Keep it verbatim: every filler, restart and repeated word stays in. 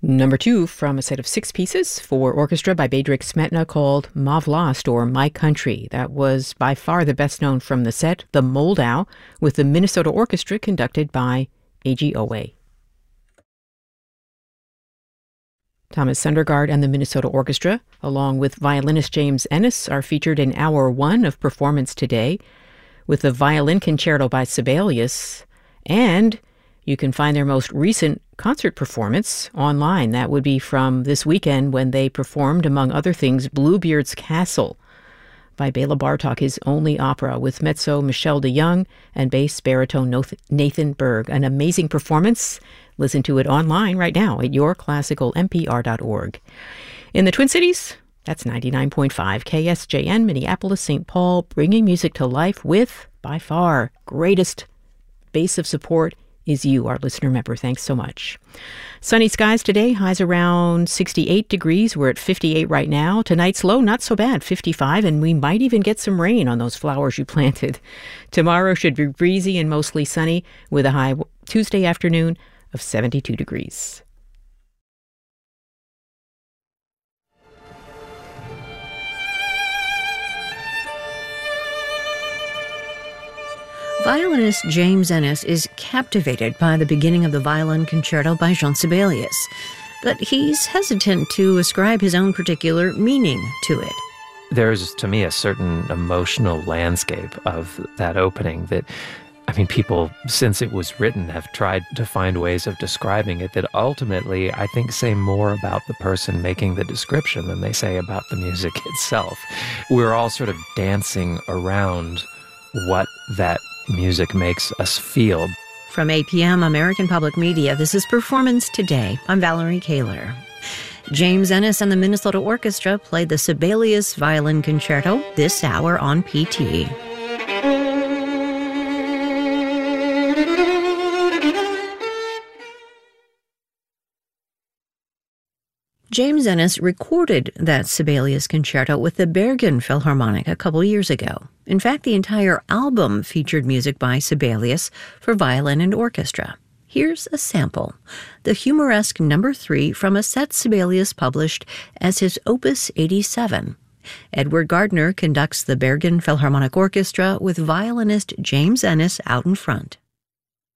Number two from a set of six pieces for orchestra by Bedřich Smetana called Ma Vlast, or My Country. That was by far the best known from the set, the Moldau, with the Minnesota Orchestra conducted by A G Owe. Thomas Sundergaard and the Minnesota Orchestra, along with violinist James Ennis, are featured in Hour one of Performance Today, with the Violin Concerto by Sibelius, and you can find their most recent concert performance online. That would be from this weekend when they performed, among other things, Bluebeard's Castle by Bela Bartok, his only opera, with mezzo Michelle DeYoung and bass baritone Nathan Berg. An amazing performance. Listen to it online right now at your classical m p r dot org. In the Twin Cities, that's ninety-nine point five K S J N, Minneapolis, Saint Paul, bringing music to life with, by far, greatest base of support is you, our listener member. Thanks so much. Sunny skies today, highs around sixty-eight degrees. We're at fifty-eight right now. Tonight's low, not so bad, fifty-five, and we might even get some rain on those flowers you planted. Tomorrow should be breezy and mostly sunny with a high Tuesday afternoon of seventy-two degrees. Violinist James Ennis is captivated by the beginning of the Violin Concerto by Jean Sibelius, but he's hesitant to ascribe his own particular meaning to it. There's, to me, a certain emotional landscape of that opening that, I mean, people, since it was written, have tried to find ways of describing it that ultimately, I think, say more about the person making the description than they say about the music itself. We're all sort of dancing around what that music makes us feel. From A P M American Public Media, this is Performance Today. I'm Valerie Kaler. James Ennis and the Minnesota Orchestra played the Sibelius Violin Concerto this hour on P T. James Ennis recorded that Sibelius Concerto with the Bergen Philharmonic a couple years ago. In fact, the entire album featured music by Sibelius for violin and orchestra. Here's a sample, the humoresque number three from a set Sibelius published as his Opus eighty-seven. Edward Gardner conducts the Bergen Philharmonic Orchestra with violinist James Ennis out in front.